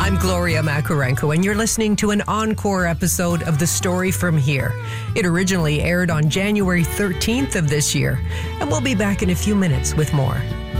I'm Gloria Makurenko, and you're listening to an encore episode of The Story From Here. It originally aired on January 13th of this year, and we'll be back in a few minutes with more.